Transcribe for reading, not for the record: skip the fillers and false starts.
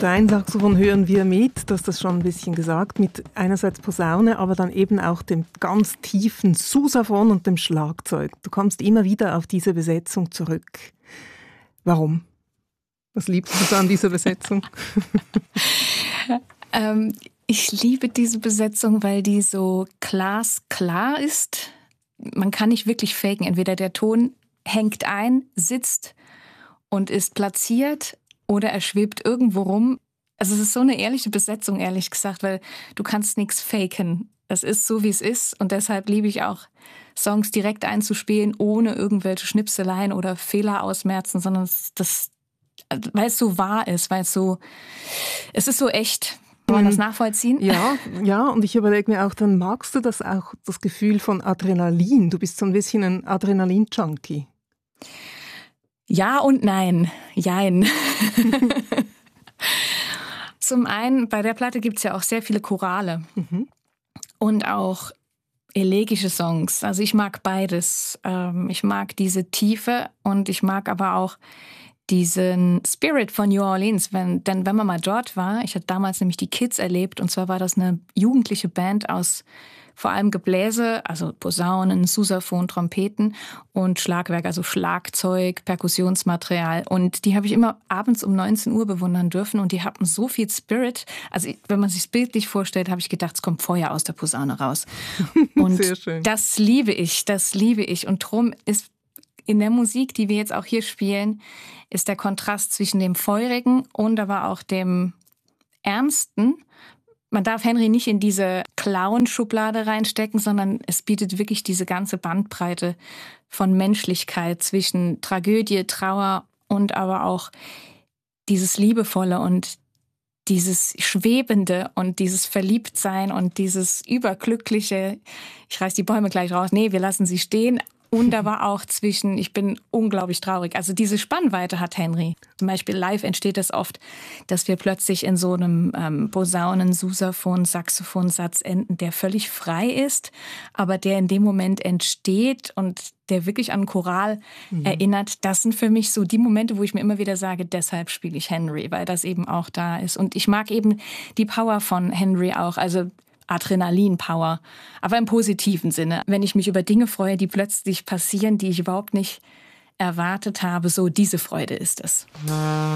Dein Saxophon hören wir mit, du hast das schon ein bisschen gesagt, mit einerseits Posaune, aber dann eben auch dem ganz tiefen Sousaphon und dem Schlagzeug. Du kommst immer wieder auf diese Besetzung zurück. Warum? Was liebst du so an dieser Besetzung? Ich liebe diese Besetzung, weil die so glasklar ist. Man kann nicht wirklich faken. Entweder der Ton hängt ein, sitzt und ist platziert oder er schwebt irgendwo rum. Also es ist so eine ehrliche Besetzung, ehrlich gesagt, weil du kannst nichts faken. Es ist so, wie es ist und deshalb liebe ich auch, Songs direkt einzuspielen, ohne irgendwelche Schnipseleien oder Fehler ausmerzen, sondern weil es so wahr ist, es ist so echt. Kann man das nachvollziehen? Ja, und ich überlege mir auch, dann magst du das auch, das Gefühl von Adrenalin. Du bist so ein bisschen ein Adrenalin-Junkie. Ja und nein. Jein. Zum einen, bei der Platte gibt es ja auch sehr viele Chorale und auch elegische Songs. Also ich mag beides. Ich mag diese Tiefe und ich mag aber auch diesen Spirit von New Orleans. Denn wenn man mal dort war, ich hatte damals nämlich die Kids erlebt und zwar war das eine jugendliche Band aus vor allem Gebläse, also Posaunen, Sousaphon, Trompeten und Schlagwerk, also Schlagzeug, Perkussionsmaterial. Und die habe ich immer abends um 19 Uhr bewundern dürfen und die hatten so viel Spirit. Also wenn man sich bildlich vorstellt, habe ich gedacht, es kommt Feuer aus der Posaune raus. Und sehr schön. Das liebe ich. Und drum ist in der Musik, die wir jetzt auch hier spielen, ist der Kontrast zwischen dem Feurigen und aber auch dem Ernsten. Man darf Henry nicht in diese Clown-Schublade reinstecken, sondern es bietet wirklich diese ganze Bandbreite von Menschlichkeit zwischen Tragödie, Trauer und aber auch dieses Liebevolle und dieses Schwebende und dieses Verliebtsein und dieses Überglückliche. Ich reiß die Bäume gleich raus. Nee, wir lassen sie stehen. Und aber auch zwischen, ich bin unglaublich traurig. Also diese Spannweite hat Henry. Zum Beispiel live entsteht es oft, dass wir plötzlich in so einem Posaunen-, Sousaphon-, Saxophonsatz enden, der völlig frei ist, aber der in dem Moment entsteht und der wirklich an Choral erinnert. Das sind für mich so die Momente, wo ich mir immer wieder sage, deshalb spiele ich Henry, weil das eben auch da ist. Und ich mag eben die Power von Henry auch, also Adrenalin-Power, aber im positiven Sinne. Wenn ich mich über Dinge freue, die plötzlich passieren, die ich überhaupt nicht erwartet habe, so diese Freude ist es.